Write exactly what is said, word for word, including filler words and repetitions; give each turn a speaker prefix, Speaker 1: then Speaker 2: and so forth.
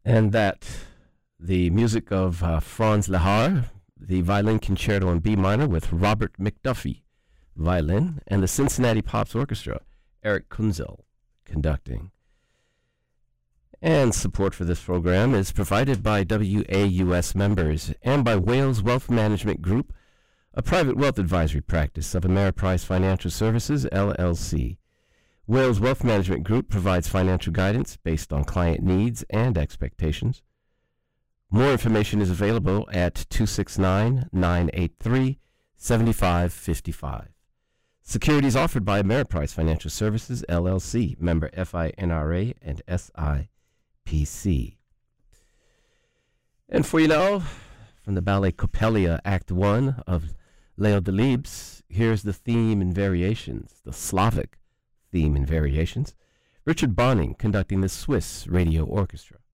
Speaker 1: And that, the music of uh, Franz Lehár, the Violin Concerto in B minor with Robert McDuffie, violin, and the Cincinnati Pops Orchestra, Eric Kunzel, conducting. And support for this program is provided by W A U S members and by Wales Wealth Management Group, a private wealth advisory practice of Ameriprise Financial Services, L L C. Wales Wealth Management Group provides financial guidance based on client needs and expectations. More information is available at two six nine, nine eight three, seven five five five. Securities offered by Ameriprise Financial Services, L L C, member F I N R A and S I P C. And for you now, from the ballet Coppelia, Act one of Leo Delibes, here's the theme and variations, the Slavic theme and variations. Richard Bonning conducting the Swiss Radio Orchestra.